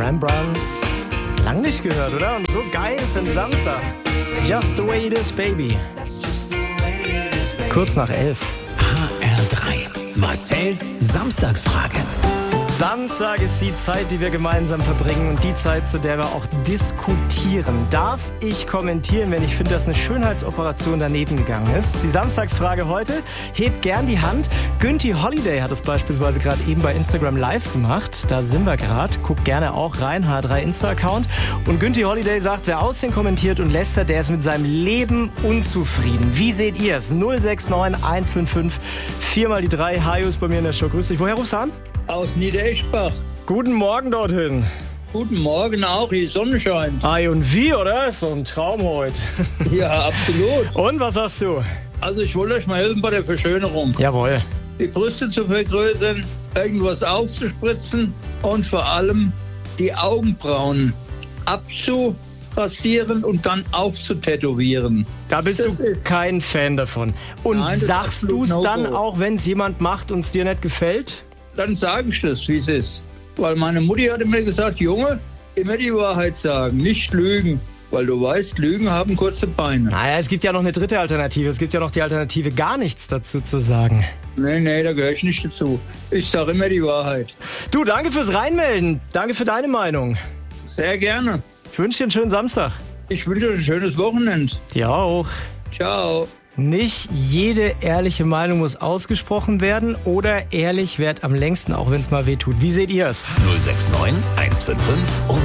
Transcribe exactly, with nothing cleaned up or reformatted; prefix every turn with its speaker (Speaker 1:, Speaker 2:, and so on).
Speaker 1: Rembrandts. Lang nicht gehört, oder? Und so geil für den Samstag. Just the way it is, baby. Kurz nach elf.
Speaker 2: H R drei. Marcells Samstagsfrage.
Speaker 1: Samstag ist die Zeit, die wir gemeinsam verbringen und die Zeit, zu der wir auch diskutieren. Darf ich kommentieren, wenn ich finde, dass eine Schönheitsoperation daneben gegangen ist? Die Samstagsfrage heute, hebt gern die Hand. Günthi Holiday hat es beispielsweise gerade eben bei Instagram live gemacht. Da sind wir gerade. Guckt gerne auch rein, H R drei Insta-Account. Und Günthi Holiday sagt, wer Aussehen kommentiert und lästert, der ist mit seinem Leben unzufrieden. Wie seht ihr es? null sechs neun eins fünf fünf vier mal die drei. Hajo ist bei mir in der Show. Grüß dich. Woher rufst du an?
Speaker 3: Aus Niedereschbach.
Speaker 1: Guten Morgen dorthin.
Speaker 3: Guten Morgen auch, die Sonne scheint.
Speaker 1: Ei und wie, oder? Ist so ein Traum heute.
Speaker 3: Ja, absolut.
Speaker 1: Und, was hast du?
Speaker 3: Also ich wollte euch mal helfen bei der Verschönerung.
Speaker 1: Jawohl.
Speaker 3: Die Brüste zu vergrößern, irgendwas aufzuspritzen und vor allem die Augenbrauen abzurasieren und dann aufzutätowieren.
Speaker 1: Da bist
Speaker 3: Das
Speaker 1: du
Speaker 3: ist-
Speaker 1: kein Fan davon. Und
Speaker 3: Nein, das ist
Speaker 1: sagst du
Speaker 3: absolut
Speaker 1: es dann
Speaker 3: No-Go.
Speaker 1: auch, wenn es jemand macht und es dir nicht gefällt?
Speaker 3: Dann sage ich das, wie es ist. Weil meine Mutti hatte mir gesagt, Junge, immer die Wahrheit sagen, nicht lügen. Weil du weißt, Lügen haben kurze Beine.
Speaker 1: Naja, es gibt ja noch eine dritte Alternative. Es gibt ja noch die Alternative, gar nichts dazu zu sagen.
Speaker 3: Nee, nee, da gehöre ich nicht dazu. Ich sage immer die Wahrheit.
Speaker 1: Du, danke fürs Reinmelden. Danke für deine Meinung.
Speaker 3: Sehr gerne.
Speaker 1: Ich wünsche dir einen schönen Samstag.
Speaker 3: Ich wünsche euch ein schönes Wochenende.
Speaker 1: Dir auch.
Speaker 3: Ciao.
Speaker 1: Nicht jede ehrliche Meinung muss ausgesprochen werden oder ehrlich währt am längsten, auch wenn es mal weh tut. Wie seht ihr es?
Speaker 2: null sechs neun eins fünf fünf und